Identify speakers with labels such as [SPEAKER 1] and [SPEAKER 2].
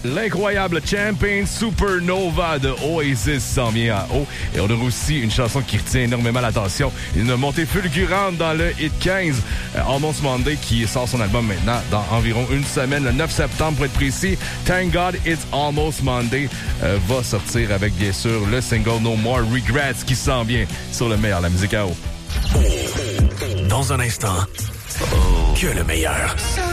[SPEAKER 1] L'incroyable Champagne Supernova de Oasis s'en vient en haut. Et on a aussi une chanson qui retient énormément l'attention. Une montée fulgurante dans le Hit 15. Almost Monday qui sort son album maintenant dans environ une semaine, le 9 septembre pour être précis. Thank God It's Almost Monday va sortir avec bien sûr le single No More Regrets qui s'en vient sur le meilleur, la musique à haut.
[SPEAKER 2] Dans un instant, que le meilleur.